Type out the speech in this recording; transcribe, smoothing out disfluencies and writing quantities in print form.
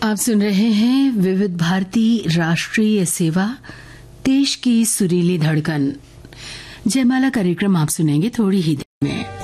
आप सुन रहे हैं विविध भारती राष्ट्रीय सेवा, देश की सुरीली धड़कन। जयमाला कार्यक्रम आप सुनेंगे थोड़ी ही देर में।